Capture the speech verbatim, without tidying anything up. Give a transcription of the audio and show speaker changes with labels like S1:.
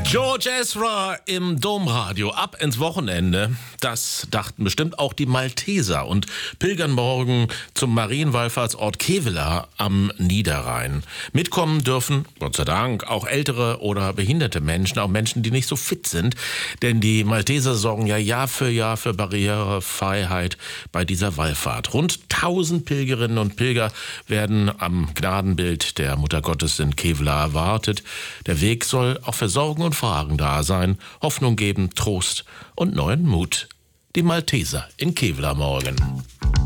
S1: George Ezra im Domradio, ab ins Wochenende. Das dachten bestimmt auch die Malteser und pilgern morgen zum Marienwallfahrtsort Kevelaer am Niederrhein. Mitkommen dürfen, Gott sei Dank, auch ältere oder behinderte Menschen, auch Menschen, die nicht so fit sind. Denn die Malteser sorgen ja Jahr für Jahr für Barrierefreiheit bei dieser Wallfahrt. Rund tausend Pilgerinnen und Pilger werden am Gnadenbild der Mutter Gottes in Kevelaer erwartet. Der Weg soll auch für Sorgen und Fragen da sein, Hoffnung geben, Trost und neuen Mut. Die Malteser in Kevelaer morgen.